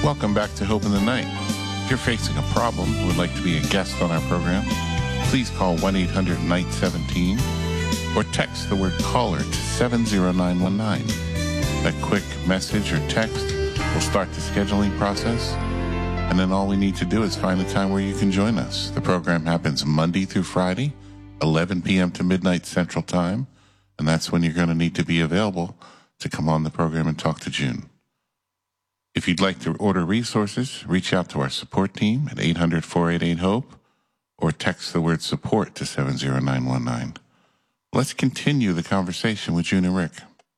Welcome back to Hope in the Night. If you're facing a problem and would like to be a guest on our program, please call 1-800-NIGHT-17 or text the word caller to 70919. A quick message or text will start the scheduling process, and then all we need to do is find a time where you can join us. The program happens Monday through Friday, 11 p.m. to midnight Central Time, and that's when you're going to need to be available to come on the program and talk to June. If you'd like to order resources, reach out to our support team at 800-488-HOPE or text the word support to 70919. Let's continue the conversation with June and Rick.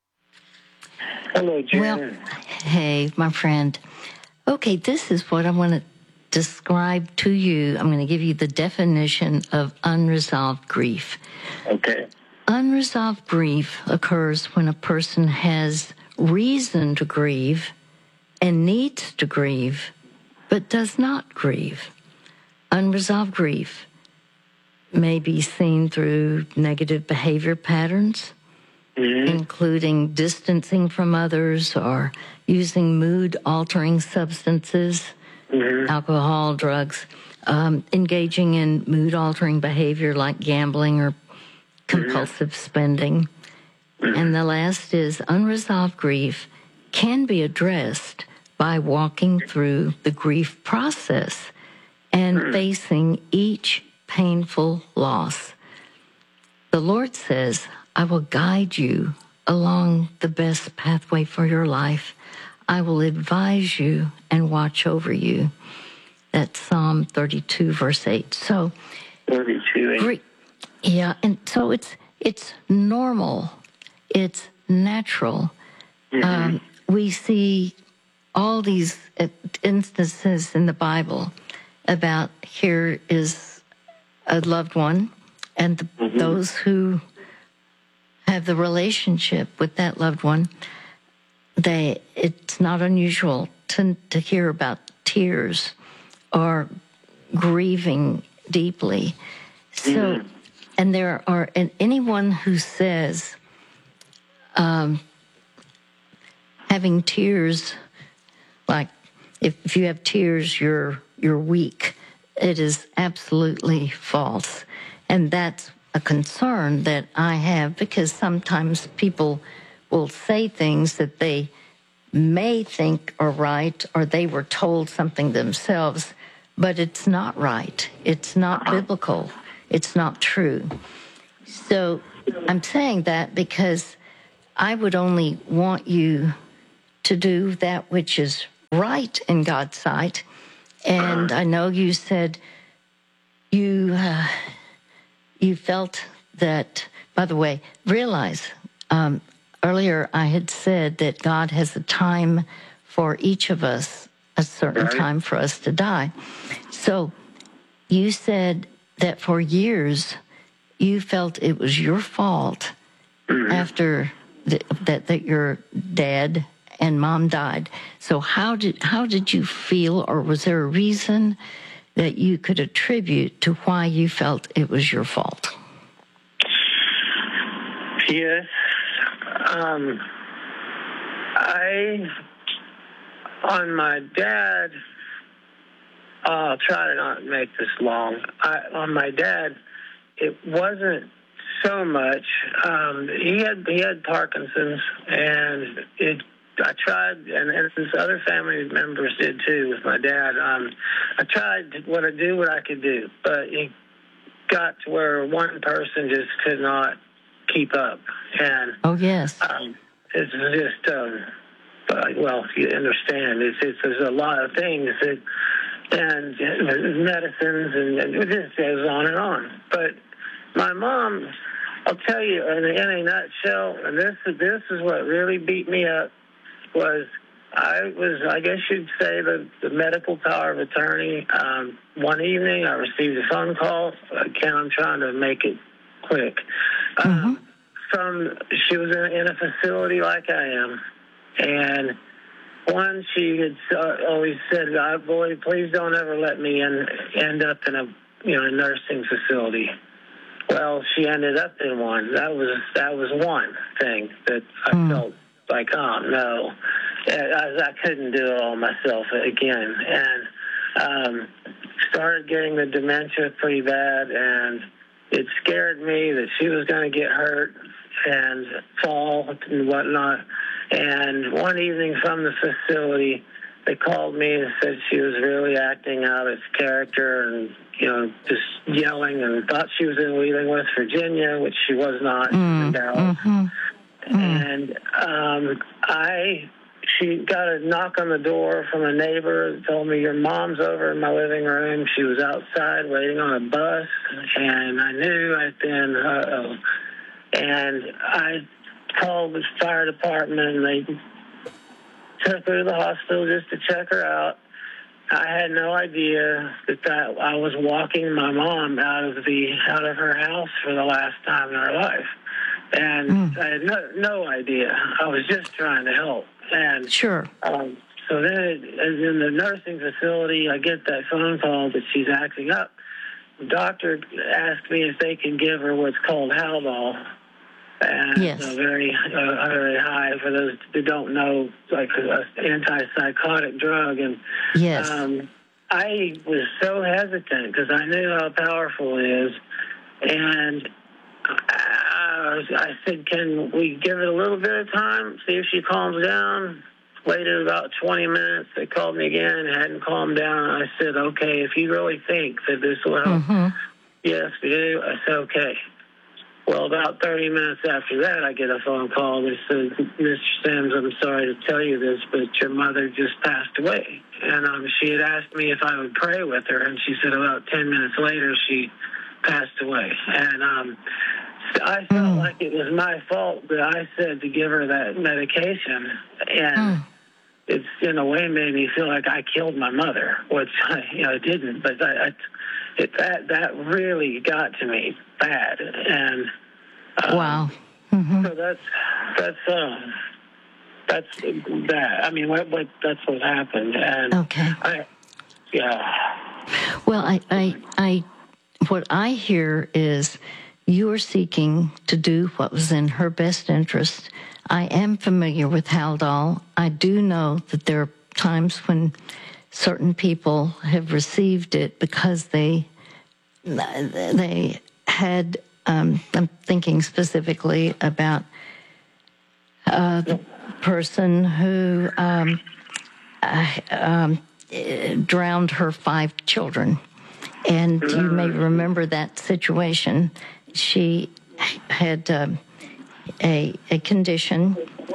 Hello, June. Well, hey, my friend. Okay, this is what I want to describe to you. I'm going to give you the definition of unresolved grief. Okay. Unresolved grief occurs when a person has reason to grieve and needs to grieve, but does not grieve. Unresolved grief may be seen through negative behavior patterns, including distancing from others or using mood-altering substances, alcohol, drugs, engaging in mood-altering behavior like gambling or compulsive spending. And the last is unresolved grief can be addressed by walking through the grief process and facing each painful loss. The Lord says, I will guide you along the best pathway for your life. I will advise you and watch over you. That's Psalm 32, verse 8. So, 32. Yeah, and so it's normal. It's natural. We see all these instances in the Bible about here is a loved one and those who have the relationship with that loved one. It's not unusual to hear about tears or grieving deeply. So, and there are, and anyone who says having tears, like if you have tears, you're weak. It is absolutely false. And that's a concern that I have because sometimes people will say things that they may think are right or they were told something themselves, but it's not right. It's not biblical. It's not true. So I'm saying that because I would only want you to do that which is right in God's sight. And I know you said you felt that, by the way, realize earlier I had said that God has a time for each of us, a certain time for us to die. So you said that for years you felt it was your fault after that your dad and mom died. So how did you feel, or was there a reason that you could attribute to why you felt it was your fault? Yes. On my dad, I'll try to not make this long. On my dad, it wasn't so much. He had Parkinson's, and I tried, and his other family members did too with my dad. I tried what I could do, but it got to where one person just could not keep up. And oh yes, it's just well, if you understand, there's a lot of things and medicines, and it just goes on and on. But my mom, I'll tell you in a nutshell, and this is what really beat me up. I guess you'd say, the medical power of attorney. One evening, I received a phone call. Again, I'm trying to make it quick. She was in a facility like I am, and she had always said, "Boy, please don't ever let me end up in a nursing facility." Well, she ended up in one. That was one thing that I felt like, oh no. I couldn't do it all myself again, and started getting the dementia pretty bad, and it scared me that she was going to get hurt and fall and whatnot. And one evening from the facility, they called me and said she was really acting out its character and, just yelling, and thought she was in Wheeling, West Virginia, which she was not, in Dallas. And she got a knock on the door from a neighbor that told me, your mom's over in my living room. She was outside waiting on a bus, and I knew right then, uh-oh. And I called the fire department, and they took her to the hospital just to check her out. I had no idea that I was walking my mom out of her house for the last time in her life. And I had no idea. I was just trying to help. And sure. So then, in the nursing facility, I get that phone call that she's acting up. The doctor asked me if they can give her what's called Haldol. And yes. Very high, for those who don't know, like an antipsychotic drug. And yes. I was so hesitant because I knew how powerful it is. And I said, can we give it a little bit of time, see if she calms down? Waited about 20 minutes. They called me again, hadn't calmed down. I said, okay, if you really think that this will help, yes, we do. I said, okay. Well, about 30 minutes after that, I get a phone call that says, Mr. Sims, I'm sorry to tell you this, but your mother just passed away. And she had asked me if I would pray with her, and she said about 10 minutes later she passed away. And I felt like it was my fault that I said to give her that medication. And it's, in a way, made me feel like I killed my mother, which I didn't. But that really got to me bad. And wow. So that's that. I mean, that's what happened. And okay. Well, I what I hear is you are seeking to do what was in her best interest. I am familiar with Haldol. I do know that there are times when certain people have received it because they had, I'm thinking specifically about the person who drowned her 5 children. And you may remember that situation. She had a condition.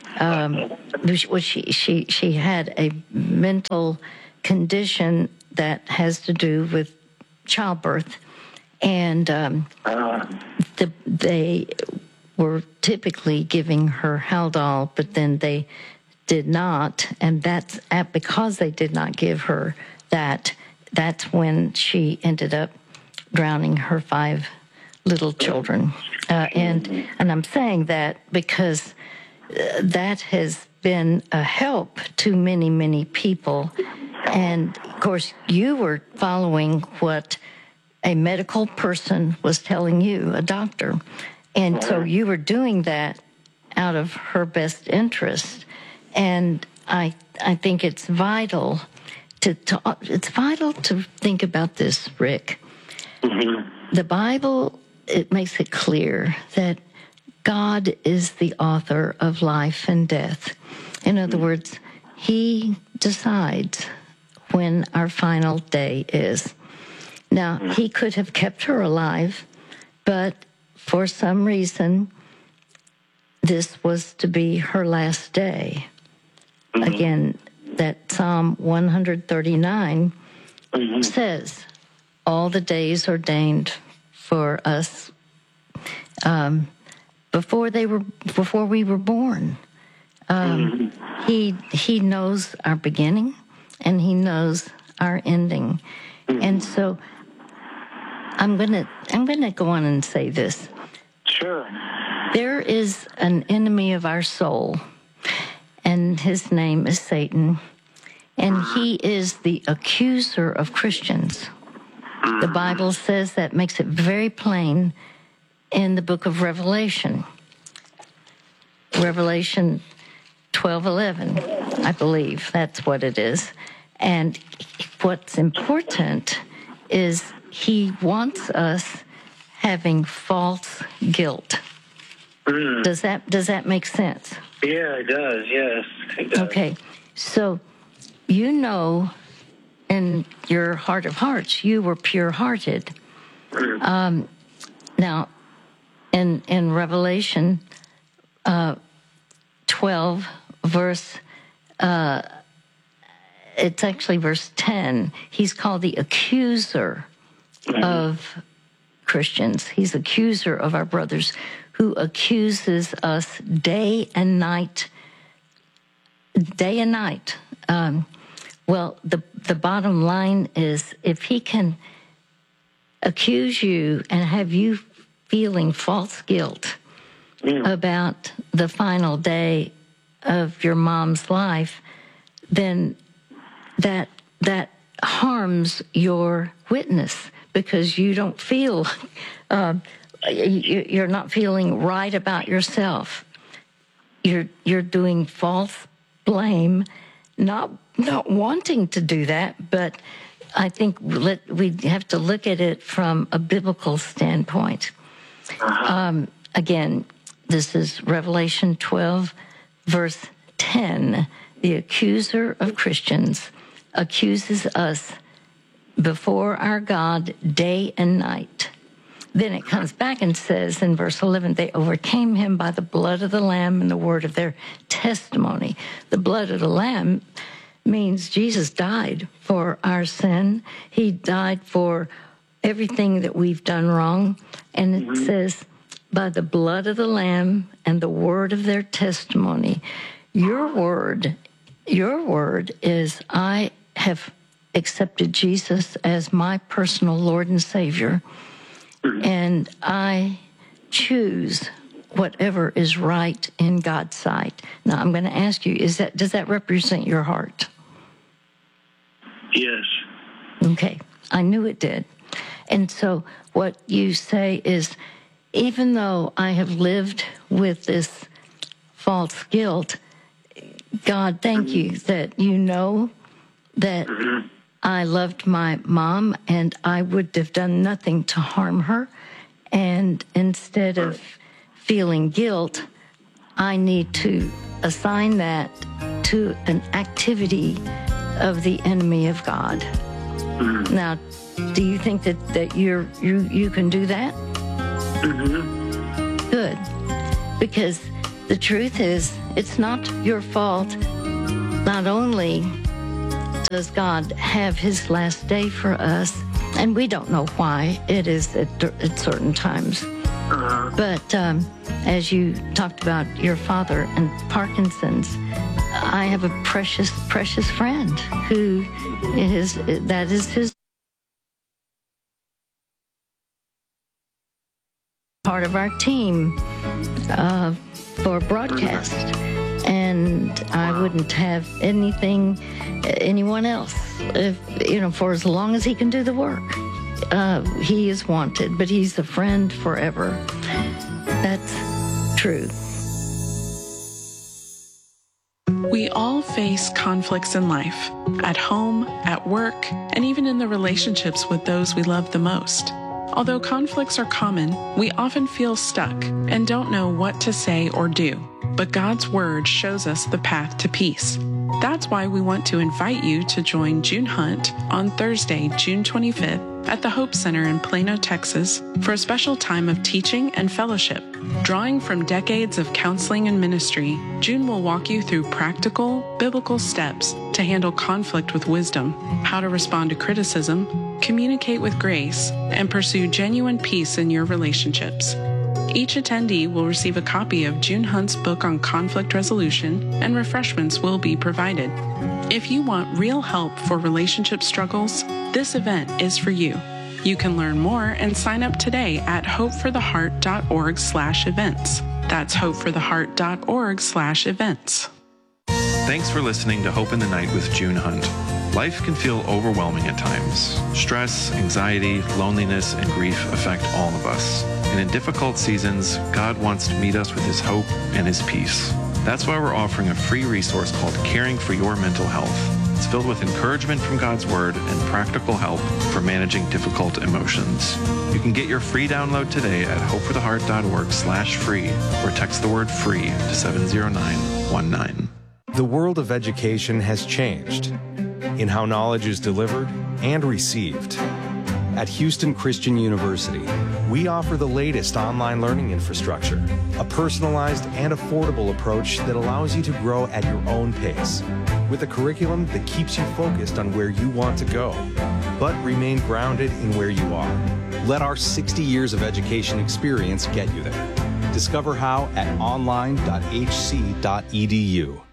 She had a mental condition that has to do with childbirth, and they were typically giving her Haldol, but then they did not, and that's because they did not give her that. That's when she ended up drowning her 5 little children. And I'm saying that because that has been a help to many, many people. And, of course, you were following what a medical person was telling you, a doctor. And so you were doing that out of her best interest. And I think it's vital to think about this, Rick. The Bible, it makes it clear that God is the author of life and death. In other words, He decides when our final day is. Now, He could have kept her alive, but for some reason, this was to be her last day. Again, that Psalm 139 says, all the days ordained for us before we were born. He knows our beginning and He knows our ending. And so I'm gonna go on and say this. Sure. There is an enemy of our soul, and his name is Satan, and he is the accuser of Christians. The Bible says that, makes it very plain in the book of Revelation. Revelation 12:11. I believe that's what it is. And what's important is he wants us having false guilt. Does that make sense? Yeah, it does. Yes, it does. Okay. So, you know, in your heart of hearts, you were pure-hearted. Now, in Revelation 12, verse, it's actually verse 10, he's called the accuser of Christians. He's accuser of our brothers, who accuses us day and night. Day and night. Well, the bottom line is, if he can accuse you and have you feeling false guilt about the final day of your mom's life, then that harms your witness, because you don't feel you're not feeling right about yourself. You're doing false blame, not wanting to do that, but I think we have to look at it from a biblical standpoint. Again, this is Revelation 12, verse 10. The accuser of Christians accuses us before our God day and night. Then it comes back and says in verse 11, they overcame him by the blood of the Lamb and the word of their testimony. The blood of the Lamb means Jesus died for our sin. He died for everything that we've done wrong. And it says, by the blood of the Lamb and the word of their testimony. Your word is, I have accepted Jesus as my personal Lord and Savior, and I choose whatever is right in God's sight. Now, I'm going to ask you, does that represent your heart? Yes. Okay, I knew it did. And so what you say is, even though I have lived with this false guilt, God, thank you that you know that I loved my mom and I would have done nothing to harm her. And instead of feeling guilt, I need to assign that to an activity of the enemy of God. Now, do you think that you can do that? Good. Because the truth is, it's not your fault. Not only does God have his last day for us, and we don't know why it is at certain times. But as you talked about your father and Parkinson's, I have a precious, precious friend who that is his part of our team for broadcast. And I wouldn't have anyone else, for as long as he can do the work. He is wanted, but he's a friend forever. That's true. We all face conflicts in life, at home, at work, and even in the relationships with those we love the most. Although conflicts are common, we often feel stuck and don't know what to say or do. But God's Word shows us the path to peace. That's why we want to invite you to join June Hunt on Thursday, June 25th at the Hope Center in Plano, Texas for a special time of teaching and fellowship. Drawing from decades of counseling and ministry, June will walk you through practical, biblical steps to handle conflict with wisdom, how to respond to criticism, communicate with grace, and pursue genuine peace in your relationships. Each attendee will receive a copy of June Hunt's book on conflict resolution, and refreshments will be provided. If you want real help for relationship struggles, this event is for you. You can learn more and sign up today at hopefortheheart.org/events. That's hopefortheheart.org/events. Thanks for listening to Hope in the Night with June Hunt. Life can feel overwhelming at times. Stress, anxiety, loneliness, and grief affect all of us. And in difficult seasons, God wants to meet us with his hope and his peace. That's why we're offering a free resource called Caring for Your Mental Health. It's filled with encouragement from God's Word and practical help for managing difficult emotions. You can get your free download today at hopefortheheart.org/free or text the word FREE to 70919. The world of education has changed in how knowledge is delivered and received. At Houston Christian University, we offer the latest online learning infrastructure, a personalized and affordable approach that allows you to grow at your own pace, with a curriculum that keeps you focused on where you want to go, but remain grounded in where you are. Let our 60 years of education experience get you there. Discover how at online.hc.edu.